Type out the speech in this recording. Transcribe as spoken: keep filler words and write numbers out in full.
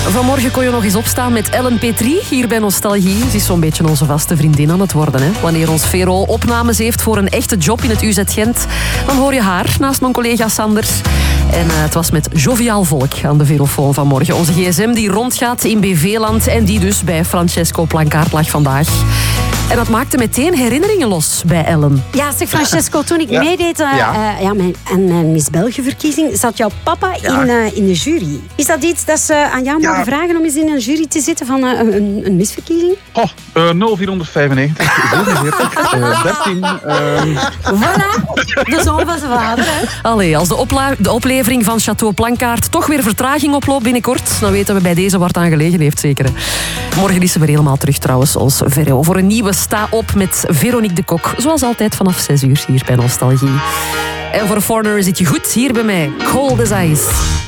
Vanmorgen kon je nog eens opstaan met Ellen Petrie hier bij Nostalgie. Ze is zo'n beetje onze vaste vriendin aan het worden. Hè? Wanneer ons Vero opnames heeft voor een echte job in het U Z Gent, dan hoor je haar naast mijn collega Sanders. En uh, het was met joviaal volk aan de Verofoon vanmorgen. Onze gsm die rondgaat in B V-land en die dus bij Francesco Plankaart lag vandaag. En dat maakte meteen herinneringen los bij Ellen. Ja, zeg Francesco, toen ik ja. meedeed uh, ja. Uh, ja, mijn, aan mijn Miss België-verkiezing, zat jouw papa ja. in, uh, in de jury. Is dat iets dat ze aan jou ja. mogen vragen om eens in een jury te zitten van uh, een, een misverkiezing? Oh, uh, nul vierhonderdvijfennegentig, zevenenveertig, uh, dertien... Uh... Voilà, de zoon van zijn vader. Hè? Allee, als de, opla- de oplevering van Château Plankaart toch weer vertraging oploopt binnenkort, dan weten we bij deze waar het aan gelegen heeft, zeker. Morgen is ze weer helemaal terug trouwens, ons Vero, voor een nieuwe Sta Op met Veronique de Kok. Zoals altijd vanaf zes uur hier bij Nostalgie. En voor Foreigner zit je goed hier bij mij. Cold as Ice.